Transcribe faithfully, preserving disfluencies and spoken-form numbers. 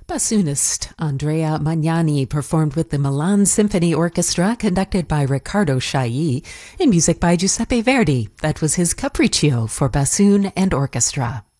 Bassoonist Andrea Magnani performed with the Milan Symphony Orchestra, conducted by Riccardo Chailly, in music by Giuseppe Verdi. That was his Capriccio for bassoon and orchestra.